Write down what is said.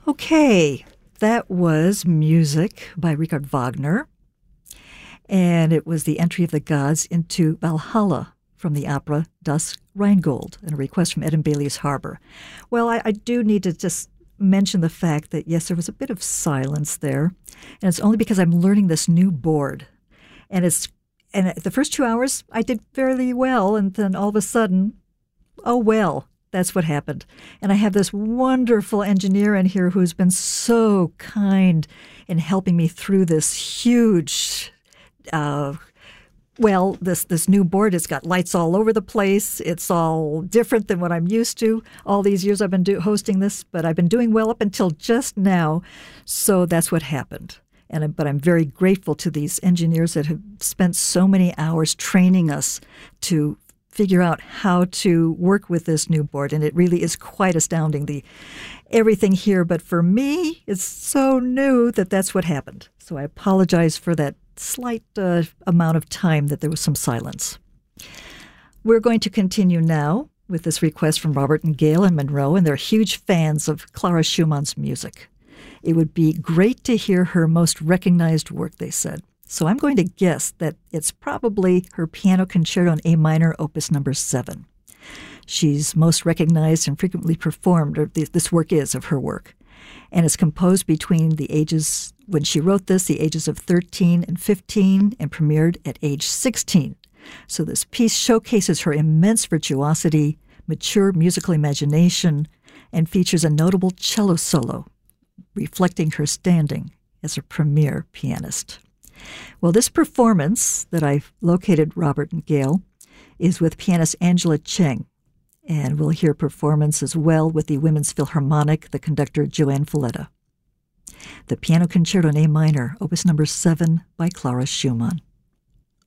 Okay, that was music by Richard Wagner, and it was the entry of the gods into Valhalla from the opera Das Rheingold, and a request from Ed and Bailey's Harbor. Well, I do need to just mention the fact that, yes, there was a bit of silence there, and it's only because I'm learning this new board. And the first 2 hours, I did fairly well, and then all of a sudden, oh well, that's what happened. And I have this wonderful engineer in here who's been so kind in helping me through this huge, this new board. It's got lights all over the place. It's all different than what I'm used to. All these years I've been hosting this, but I've been doing well up until just now. So that's what happened. But I'm very grateful to these engineers that have spent so many hours training us to figure out how to work with this new board. And it really is quite astounding, everything here. But for me, it's so new that's what happened. So I apologize for that slight amount of time that there was some silence. We're going to continue now with this request from Robert and Gail in Monroe, and they're huge fans of Clara Schumann's music. It would be great to hear her most recognized work, they said. So I'm going to guess that it's probably her Piano Concerto in A minor, opus number 7. She's most recognized and frequently performed, or this work is of her work. And it's composed between the ages, when she wrote this, the ages of 13 and 15, and premiered at age 16. So this piece showcases her immense virtuosity, mature musical imagination, and features a notable cello solo, reflecting her standing as a premier pianist. Well, this performance that I've located, Robert and Gail, is with pianist Angela Cheng, and we'll hear performance as well with the Women's Philharmonic, the conductor Joanne Falletta. The Piano Concerto in A minor, opus number 7 by Clara Schumann.